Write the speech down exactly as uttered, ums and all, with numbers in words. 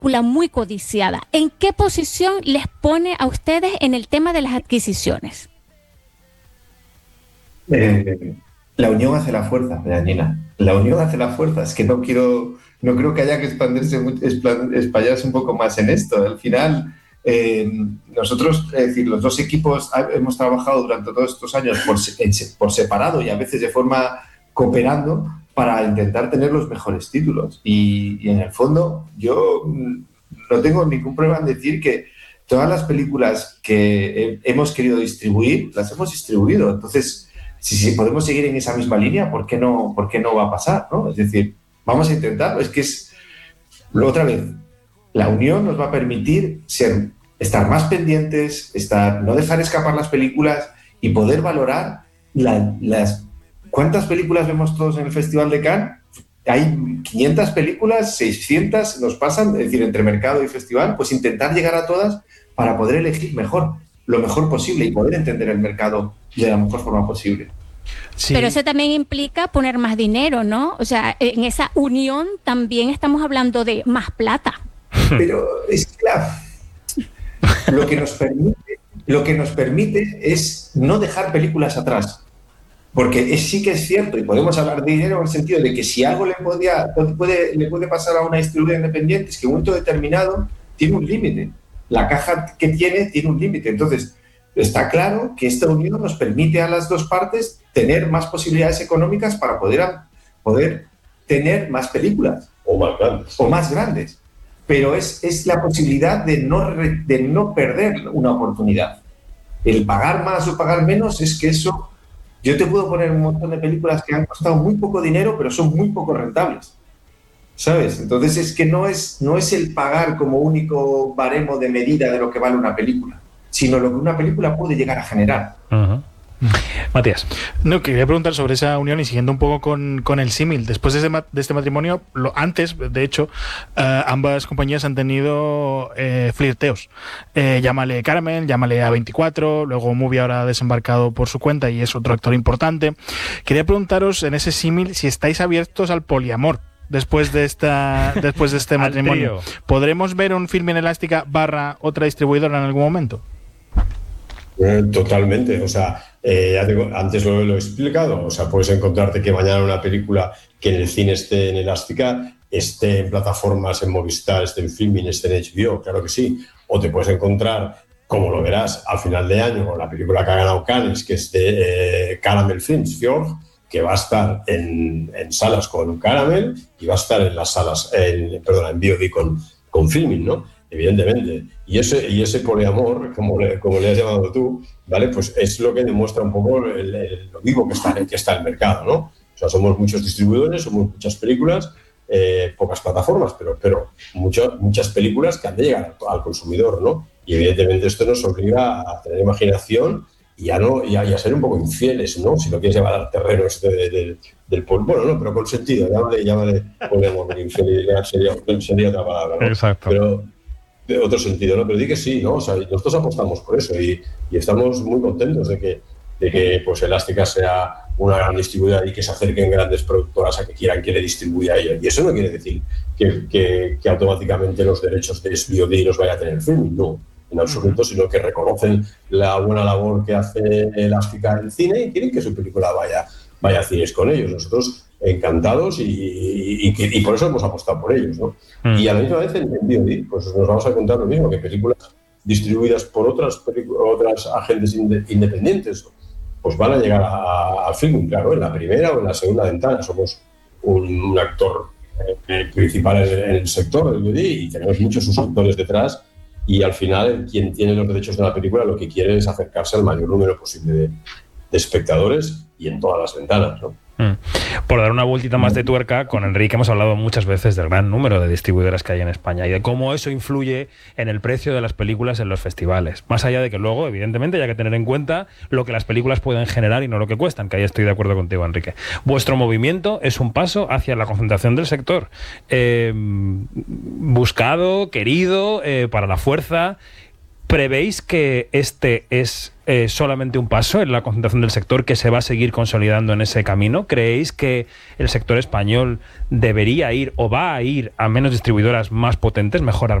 película muy codiciada. ¿En qué posición les pone a ustedes en el tema de las adquisiciones? Eh, la unión hace la fuerza, Janina. La unión hace la fuerza. Es que no quiero, no creo que haya que expandirse, explayarse un poco más en esto. Al final, eh, nosotros, es decir, los dos equipos hemos trabajado durante todos estos años por, por separado y a veces de forma cooperando para intentar tener los mejores títulos. Y, y en el fondo, yo no tengo ningún problema en decir que todas las películas que hemos querido distribuir, las hemos distribuido. Entonces, Si, si podemos seguir en esa misma línea, ¿por qué no, por qué no va a pasar, ¿no? Es decir, vamos a intentarlo. Es que es, otra vez, la unión nos va a permitir ser, estar más pendientes, estar, no dejar escapar las películas y poder valorar la, las... ¿Cuántas películas vemos todos en el Festival de Cannes? Hay quinientas películas, seiscientas nos pasan, es decir, entre mercado y festival, pues intentar llegar a todas para poder elegir mejor, lo mejor posible y poder entender el mercado de la mejor forma posible. Sí. Pero eso también implica poner más dinero, ¿no? O sea, en esa unión también estamos hablando de más plata. Pero es claro, lo que nos permite, lo que nos permite es no dejar películas atrás. Porque es, sí que es cierto, y podemos hablar de dinero en el sentido de que si algo le, podía, puede, le puede pasar a una distribuidora independiente es que en un momento determinado tiene un límite. La caja que tiene tiene un límite. Entonces, está claro que esta unión nos permite a las dos partes tener más posibilidades económicas para poder, poder tener más películas. O más grandes. O más grandes. Pero es, es la posibilidad de no, de no perder una oportunidad. El pagar más o pagar menos es que eso... Yo te puedo poner un montón de películas que han costado muy poco dinero, pero son muy poco rentables. ¿Sabes? Entonces es que no es, no es el pagar como único baremo de medida de lo que vale una película, sino lo que una película puede llegar a generar. Uh-huh. Matías. No, quería preguntar sobre esa unión y siguiendo un poco con, con el símil. Después de este, de este matrimonio, lo, antes, de hecho, uh, ambas compañías han tenido eh, flirteos. Eh, llámale Caramel, llámale A veinticuatro, luego Movie ahora ha desembarcado por su cuenta y es otro actor importante. Quería preguntaros en ese símil si estáis abiertos al poliamor. Después de esta, después de este matrimonio, ¿podremos ver un Filmin Elástica barra otra distribuidora en algún momento? Eh, totalmente, o sea, eh, ya digo, antes lo, lo he explicado, o sea, puedes encontrarte que mañana una película que en el cine esté en Elástica, esté en plataformas, en Movistar, esté en Filmin, esté en H B O, claro que sí, o te puedes encontrar, como lo verás, al final de año, con la película que ha ganado Cannes, que es de eh, Caramel Films, Fjord, que va a estar en, en salas con Caramel y va a estar en las salas, en, perdón, en V O D con, con Filmin, ¿no? Evidentemente. Y ese, y ese poliamor, como le, como le has llamado tú, ¿vale? Pues es lo que demuestra un poco el, el, lo vivo que está, que está el mercado, ¿no? O sea, somos muchos distribuidores, somos muchas películas, eh, pocas plataformas, pero, pero mucho, muchas películas que han de llegar al, al consumidor, ¿no? Y evidentemente esto nos obliga a tener imaginación y a, no, y a, y a ser un poco infieles, ¿no? Si lo quieres llevar al terreno este de, de, del pol... Bueno, no, pero con sentido, llámale, llámale, poliamor, infidelidad sería, sería otra palabra, ¿no? Exacto. Pero de otro sentido, ¿no? Pero di que sí, ¿no? O sea, nosotros apostamos por eso y, y estamos muy contentos de que, de que pues, Elástica sea una gran distribuidora y que se acerquen grandes productoras a que quieran que le distribuya a ella. Y eso no quiere decir que, que, que automáticamente los derechos de S V O D los vaya a tener Filmin, no, en absoluto, sino que reconocen la buena labor que hace Elástica en cine y quieren que su película vaya, vaya a cines con ellos. Nosotros encantados y, y, y, y por eso hemos apostado por ellos, ¿no? Mm. Y a la misma vez en, en V O D, pues nos vamos a contar lo mismo, que películas distribuidas por otras, otras agentes inde, independientes pues van a llegar al Filmin, claro, en la primera o en la segunda ventana. Somos un, un actor eh, principal en, en el sector del V O D y tenemos muchos suscriptores detrás y al final quien tiene los derechos de la película lo que quiere es acercarse al mayor número posible de, de espectadores y en todas las ventanas, ¿no? Mm. Por dar una vueltita más de tuerca, con Enrique hemos hablado muchas veces del gran número de distribuidoras que hay en España y de cómo eso influye en el precio de las películas en los festivales. Más allá de que luego, evidentemente, hay que tener en cuenta lo que las películas pueden generar y no lo que cuestan, que ahí estoy de acuerdo contigo, Enrique. Vuestro movimiento es un paso hacia la concentración del sector. Eh, buscado, querido, eh, para la fuerza... ¿Prevéis que este es eh, solamente un paso en la concentración del sector, que se va a seguir consolidando en ese camino? ¿Creéis que el sector español debería ir o va a ir a menos distribuidoras más potentes, mejor armadas?